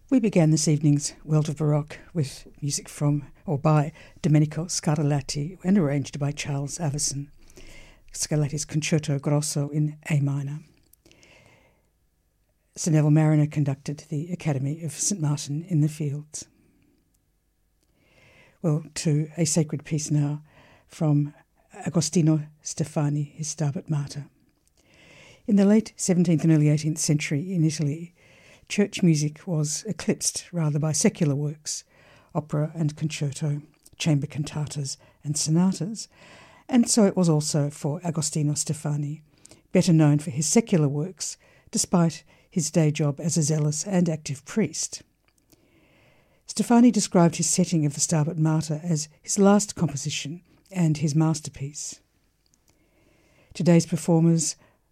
We began this evening's World of Baroque with music from or by Domenico Scarlatti and arranged by Charles Avison. Scarlatti's Concerto Grosso in A minor. Sir Neville Marriner conducted the Academy of St Martin in the Fields. Well, to a sacred piece now from Agostino Steffani, his Stabat Mater. In the late 17th and early 18th century in Italy, church music was eclipsed rather by secular works, opera and concerto, chamber cantatas and sonatas, and so it was also for Agostino Steffani, better known for his secular works, despite his day job as a zealous and active priest. Steffani described his setting of the Stabat Mater as his last composition and his masterpiece. Today's performers